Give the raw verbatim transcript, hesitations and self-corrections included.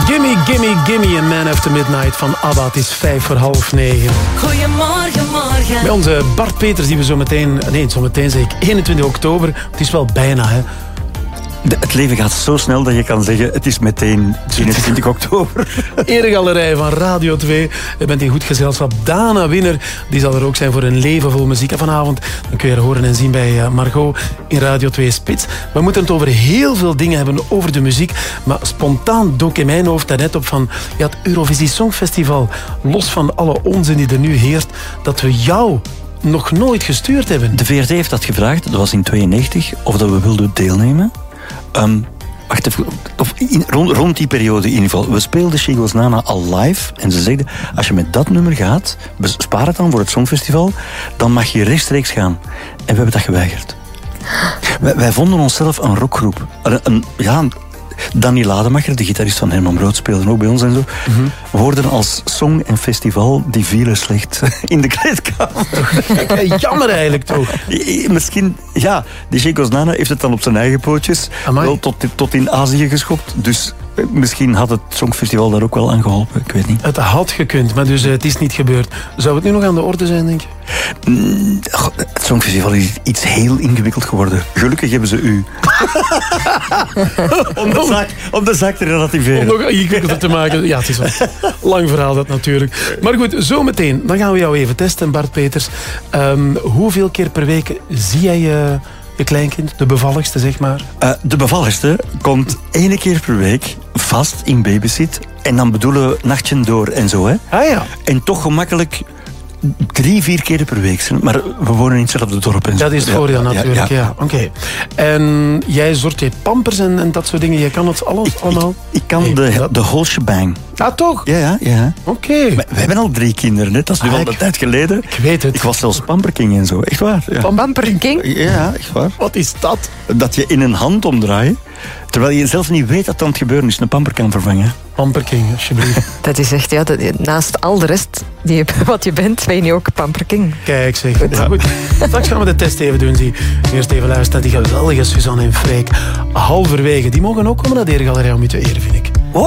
Gimme, gimme, gimme, A Man After Midnight van ABBA. Het is vijf voor half negen. Goedemorgen, morgen. Bij onze Bart Peters, die we zo meteen... Nee, zo meteen zeg ik eenentwintig oktober. Het is wel bijna, hè. De, het leven gaat zo snel dat je kan zeggen... het is meteen eenentwintig oktober. Eregalerij van Radio twee. Je bent in goed gezelschap. Dana Winner, die zal er ook zijn voor een leven vol muziek. En vanavond dan kun je haar horen en zien bij Margot in Radio twee Spits. We moeten het over heel veel dingen hebben over de muziek. Maar spontaan dook in mijn hoofd daarnet op van... Ja, het Eurovisie Songfestival, los van alle onzin die er nu heerst, dat we jou nog nooit gestuurd hebben. De V R T heeft dat gevraagd, dat was in tweeënnegentig, of dat we wilden deelnemen. Um, wacht even, of in, rond, rond die periode in ieder geval. We speelden She Goes Nana al live en ze zeiden, als je met dat nummer gaat, spaar het dan voor het Songfestival, dan mag je rechtstreeks gaan. En we hebben dat geweigerd. Wij, wij vonden onszelf een rockgroep. Een, een, ja, Danny Lademacher, de gitarist van Herman Brood, speelde ook bij ons en zo. Mm-hmm. We hoorden als song en festival, die vielen slecht in de kleedkamer. Jammer eigenlijk toch? Misschien, ja, die She Goes Nana heeft het dan op zijn eigen pootjes wel tot, tot in Azië geschopt. Dus misschien had het Songfestival daar ook wel aan geholpen, ik weet niet. Het had gekund, maar dus het is niet gebeurd. Zou het nu nog aan de orde zijn, denk je? Mm, het Songfestival is iets heel ingewikkeld geworden. Gelukkig hebben ze u. om, de zaak, om de zaak te relativeren. Om nog ingewikkelder te maken. Ja, het is een lang verhaal dat natuurlijk. Maar goed, zometeen, dan gaan we jou even testen, Bart Peters. Um, hoeveel keer per week zie jij je... Je kleinkind, de bevalligste, zeg maar? Uh, de bevalligste komt één keer per week vast in babysit. En dan bedoelen we nachtje door en zo, hè. Ah ja. En toch gemakkelijk drie, vier keer per week. Maar we wonen in hetzelfde dorp en zo. Dat is het voordeel, ja, natuurlijk, ja. ja. ja. Oké. Okay. En jij zorgt je pampers en, en dat soort dingen. Jij kan het alles, ik, allemaal? Ik, ik kan nee, de, dat... de whole shebang. Ah, toch? Ja, ja, ja. Oké. Okay. We hebben al drie kinderen, hè. Dat is nu ah, al een tijd geleden. Ik weet het. Ik was zelfs pamperking en zo. Echt waar. Ja. Pamperking? Ja, echt waar. Wat is dat? Dat je in een hand omdraait, terwijl je zelf niet weet dat het aan het gebeuren is, een pamper kan vervangen. Pamperking, alsjeblieft. Dat is echt, ja, dat, naast al de rest die je, wat je bent, ben je nu ook pamperking. Kijk, zeg. Goed. Ja, goed. Straks gaan we de test even doen. Zie. Eerst even luisteren naar die geweldige Suzanne en Freek. Halverwege. Die mogen ook komen naar de Eregalerij om je te eren, vind ik.